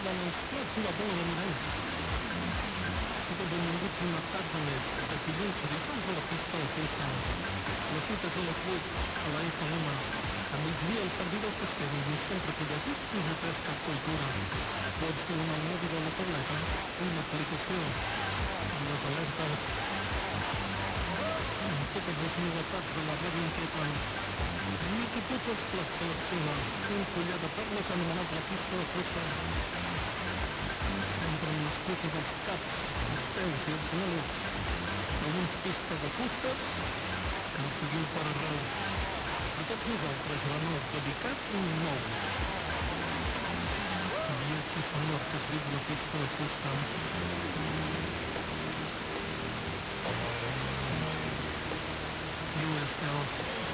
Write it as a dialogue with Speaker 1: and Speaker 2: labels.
Speaker 1: en els plats i la bola de miralls. Sigueu benvinguts a una tarda més de dilluns a dilluns a la pista de fusta. Les cites a les 8 a la FM. A migdia els servidors t'esperen i sempre que hi hagi un refresc a cultura. Pots fer una mòbil a la tauleta, una aplicació amb les alertes, amb totes les novetats de la ràdio inquietant. Miqui Puig els plats selecciona, un collar de perles anomenat la pista de fusta. Sempre amb l'excusa dels caps, els peus i els malucs. Alguns pista de fustes, que ens seguiu per arreu. A tots nosaltres, l'amor dedicat un nou. Viatge sonor que es diu la pista de fusta. US Girls.